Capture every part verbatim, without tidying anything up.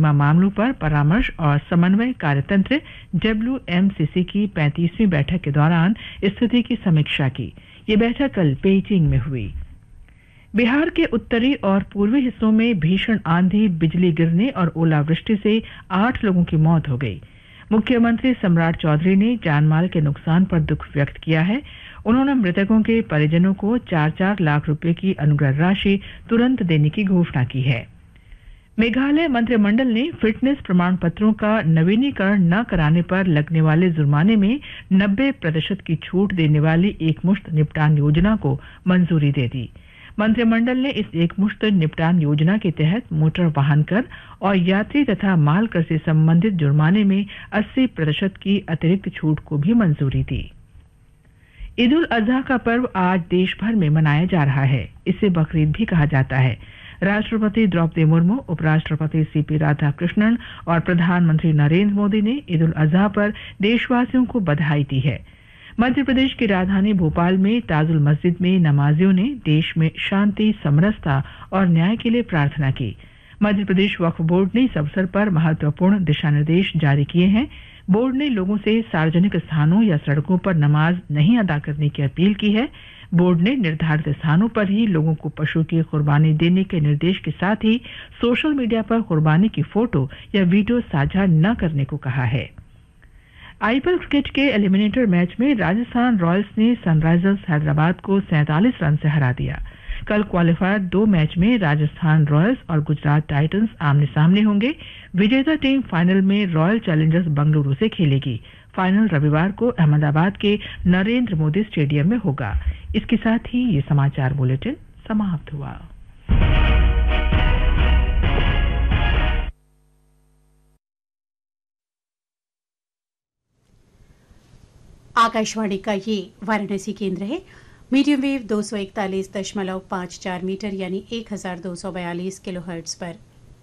सीमा मामलों पर परामर्श और समन्वय कार्यतंत्र डब्ल्यू एम सी सी की पैंतीसवीं बैठक के दौरान स्थिति की समीक्षा की। ये बैठक कल पेइचिंग में हुई। बिहार के उत्तरी और पूर्वी हिस्सों में भीषण आंधी, बिजली गिरने और ओलावृष्टि से आठ लोगों की मौत हो गई। मुख्यमंत्री सम्राट चौधरी ने जानमाल के नुकसान पर दुख व्यक्त किया है। उन्होंने मृतकों के परिजनों को चार चार लाख रुपए की अनुग्रह राशि तुरंत देने की घोषणा की है। मेघालय मंत्रिमंडल ने फिटनेस प्रमाण पत्रों का नवीनीकरण न कराने पर लगने वाले जुर्माने में नब्बे प्रतिशत की छूट देने वाली एकमुश्त निपटान योजना को मंजूरी दे दी। मंत्रिमंडल ने इस एकमुश्त निपटान योजना के तहत मोटर वाहन कर और यात्री तथा माल कर से संबंधित जुर्माने में अस्सी प्रतिशत की अतिरिक्त छूट को भी मंजूरी दी। ईद उल अजहा का पर्व आज देश भर में मनाया जा रहा है। इसे बकरीद भी कहा जाता है। राष्ट्रपति द्रौपदी मुर्मू, उपराष्ट्रपति सी पी राधाकृष्णन और प्रधानमंत्री नरेंद्र मोदी ने ईद उल अजहा पर देशवासियों को बधाई दी है। मध्य प्रदेश की राजधानी भोपाल में ताजुल मस्जिद में नमाजियों ने देश में शांति, समरसता और न्याय के लिए प्रार्थना की। मध्य प्रदेश वक्फ बोर्ड ने इस अवसर पर महत्वपूर्ण दिशा निर्देश जारी किए हैं। बोर्ड ने लोगों से सार्वजनिक स्थानों या सड़कों पर नमाज नहीं अदा करने की अपील की है। बोर्ड ने निर्धारित स्थानों पर ही लोगों को पशु की कुर्बानी देने के निर्देश के साथ ही सोशल मीडिया पर कुर्बानी की फोटो या वीडियो साझा न करने को कहा है। आईपीएल क्रिकेट के एलिमिनेटर मैच में राजस्थान रॉयल्स ने सनराइजर्स हैदराबाद को सैंतालीस रन से हरा दिया। कल क्वालिफायर दो मैच में राजस्थान रॉयल्स और गुजरात टाइटंस आमने सामने होंगे। विजेता टीम फाइनल में रॉयल चैलेंजर्स बेंगलुरु से खेलेगी। फाइनल रविवार को अहमदाबाद के नरेंद्र मोदी स्टेडियम में होगा। इसके साथ ही ये समाचार बुलेटिन समाप्त हुआ। आकाशवाणी का ये वाराणसी केंद्र है। मीडियम वेव दो सौ इकतालीस दशमलव पाँच चार मीटर यानी एक हजार दो सौ बयालीस किलो हर्ट्ज पर।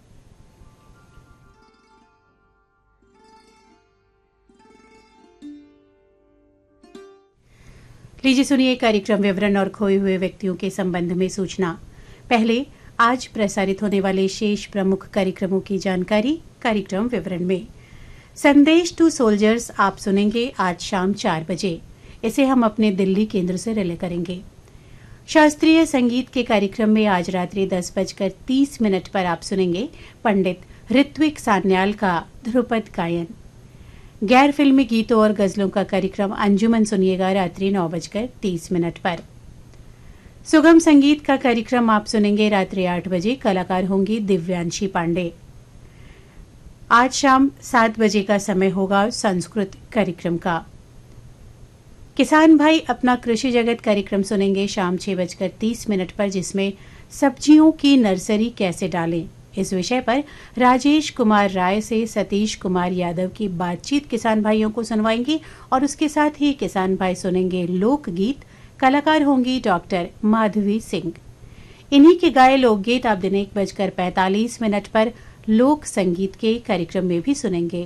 लीजिए सुनिए कार्यक्रम विवरण और खोए हुए व्यक्तियों के संबंध में सूचना। पहले आज प्रसारित होने वाले शेष प्रमुख कार्यक्रमों की जानकारी कार्यक्रम विवरण में। संदेश टू सोल्जर्स आप सुनेंगे आज शाम चार बजे। इसे हम अपने दिल्ली केंद्र से रिले करेंगे। शास्त्रीय संगीत के कार्यक्रम में आज रात्रि दस बजकर तीस मिनट पर आप सुनेंगे पंडित ऋत्विक सान्याल का ध्रुपद गायन। गैर फिल्मी गीतों और गजलों का कार्यक्रम अंजुमन सुनिएगा रात्रि नौ बजकर तीस मिनट पर। सुगम संगीत का कार्यक्रम आप सुनेंगे रात्रि आठ बजे। कलाकार होंगी दिव्यांशी पांडे। आज शाम सात बजे का समय होगा संस्कृत कार्यक्रम का। किसान भाई अपना कृषि जगत कार्यक्रम सुनेंगे शाम छह बजकर तीस मिनट पर, जिसमें सब्जियों की नर्सरी कैसे डालें इस विषय पर राजेश कुमार राय से सतीश कुमार यादव की बातचीत किसान भाइयों को सुनवाएंगी। और उसके साथ ही किसान भाई सुनेंगे लोकगीत। कलाकार होंगी डॉक्टर माधवी सिंह। इन्हीं के गाए लोकगीत आप दिन एक बजकर पैंतालीस मिनट पर लोक संगीत के कार्यक्रम में भी सुनेंगे।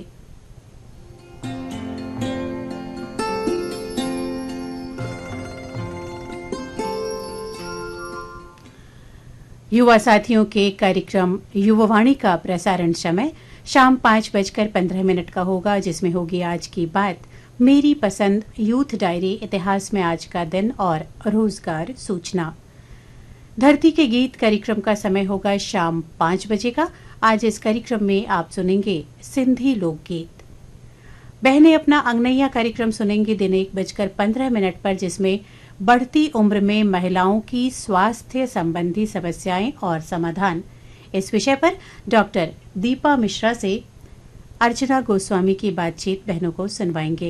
युवा साथियों के कार्यक्रम युवावाणी का प्रसारण समय शाम पांच बजकर पंद्रह मिनट का होगा, जिसमें होगी आज की बात, मेरी पसंद, यूथ डायरी, इतिहास में आज का दिन और रोजगार सूचना। धरती के गीत कार्यक्रम का समय होगा शाम पांच बजे का। आज इस कार्यक्रम में आप सुनेंगे सिंधी लोकगीत। बहनें अपना अंगनैया कार्यक्रम सुनेंगे दिन एक बजकर पंद्रह मिनट पर, जिसमें बढ़ती उम्र में महिलाओं की स्वास्थ्य संबंधी समस्याएं और समाधान इस विषय पर डॉक्टर दीपा मिश्रा से अर्चना गोस्वामी की बातचीत बहनों को सुनवाएंगे।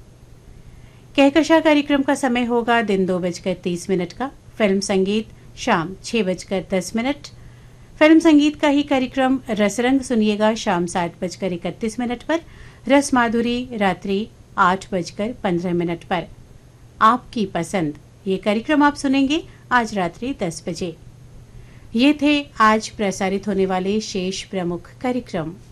कहकशा कार्यक्रम का समय होगा दिन दो बजकर तीस मिनट का। फिल्म संगीत शाम छह बजकर दस मिनट। फिल्म संगीत का ही कार्यक्रम रसरंग सुनिएगा शाम सात बजकर इकतीस मिनट पर। रस माधुरी रात्रि आठ बजकर पंद्रह मिनट पर। आपकी पसंद ये कार्यक्रम आप सुनेंगे आज रात्रि दस बजे। ये थे आज प्रसारित होने वाले शेष प्रमुख कार्यक्रम।